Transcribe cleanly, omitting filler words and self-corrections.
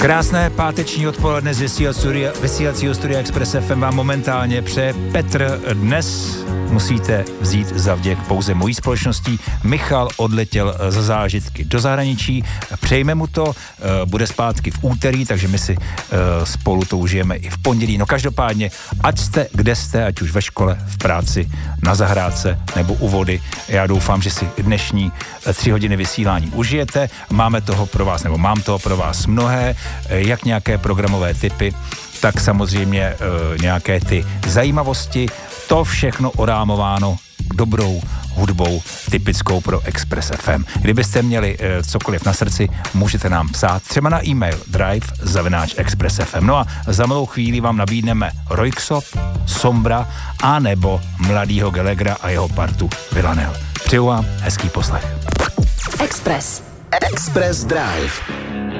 Krásné páteční odpoledne z vysílacího studia Express FM vám momentálně přeje Petr. Dnes musíte vzít za vděk pouze mojí společností. Michal odletěl za zážitky do zahraničí, přejme mu to, bude zpátky v úterý, takže my si spolu to užijeme i v pondělí. No každopádně, ať jste, kde jste, ať už ve škole, v práci, na zahrádce nebo u vody, já doufám, že si dnešní 3 hodiny vysílání užijete. Máme toho pro vás, nebo mám toho pro vás mnohé, jak nějaké programové tipy, tak samozřejmě nějaké ty zajímavosti, to všechno orámováno dobrou hudbou typickou pro Express FM. Kdybyste měli cokoliv na srdci, můžete nám psát třeba na e-mail drive@express.fm. No a za malou chvíli vám nabídneme Röyksopp, Sombra a nebo mladýho Gallaghera a jeho partu Villanelle. Přeju vám hezký poslech. Express Drive.